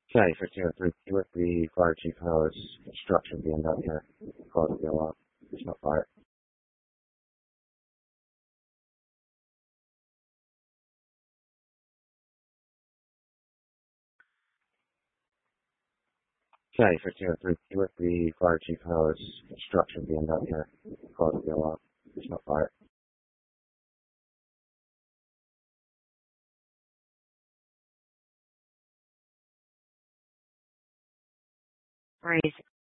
Okay, for 203, with the fire chief, how is construction being done here? Cause it go up. There's no fire. Okay, for 203, with the fire chief, how is construction being done here? Cause it go up. There's no fire. Breeze.